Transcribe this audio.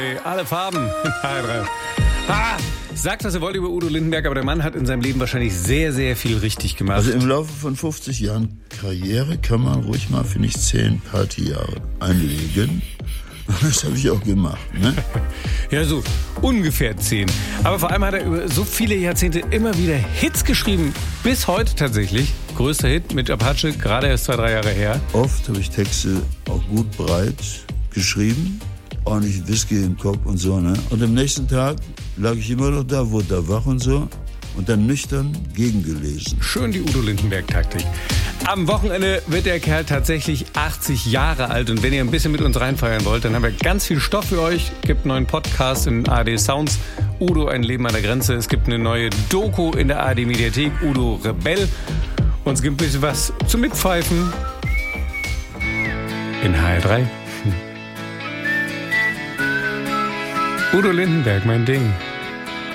Alle Farben. Sagt, was ihr wollt über Udo Lindenberg, aber der Mann hat in seinem Leben wahrscheinlich sehr, sehr viel richtig gemacht. Also im Laufe von 50 Jahren Karriere kann man ruhig mal, finde ich, 10 Partyjahre einlegen. Das habe ich auch gemacht, ne? Ja, so ungefähr 10. Aber vor allem hat er über so viele Jahrzehnte immer wieder Hits geschrieben. Bis heute tatsächlich. Größter Hit mit Apache, gerade erst 2-3 Jahre her. Oft habe ich Texte auch gut breit geschrieben. Ordentlich Whisky im Kopf und so, ne? Und am nächsten Tag lag ich immer noch da, wurde da wach und so. Und dann nüchtern gegengelesen. Schön die Udo Lindenberg-Taktik. Am Wochenende wird der Kerl tatsächlich 80 Jahre alt. Und wenn ihr ein bisschen mit uns reinfeiern wollt, dann haben wir ganz viel Stoff für euch. Es gibt einen neuen Podcast in ARD Sounds. Udo, ein Leben an der Grenze. Es gibt eine neue Doku in der ARD Mediathek. Udo Rebell. Und es gibt ein bisschen was zum Mitpfeifen. In HR3. Udo Lindenberg, mein Ding.